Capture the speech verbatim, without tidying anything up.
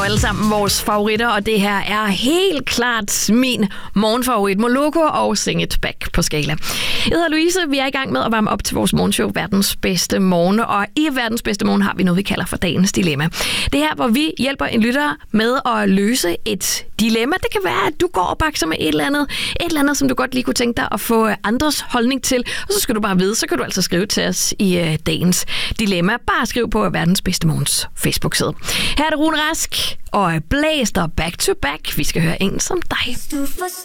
alle sammen vores favoritter, og det her er helt klart min morgenfavorit. Moloko og Sing It Back på skala. Jeg hedder Louise, vi er i gang med at varme op til vores morgenshow Verdens Bedste Morgen, og i Verdens Bedste Morgen har vi noget, vi kalder for dagens dilemma. Det her, hvor vi hjælper en lytter med at løse et dilemma. Det kan være, at du går og bakser med et eller andet, et eller andet, som du godt lige kunne tænke dig at få andres holdning til, og så skal du bare vide, så kan du altså skrive til os i uh, dagens dilemma. Bare skriv på Verdens Bedste Morgens Facebook-side. Her er det Rune Rask og Blæst og Back to Back. Vi skal høre en som dig.